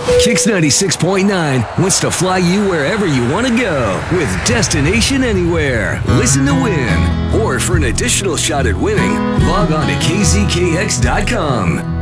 Kix 96.9 wants to fly you wherever you want to go with Destination Anywhere. Listen to win. Or for an additional shot at winning, log on to kzkx.com.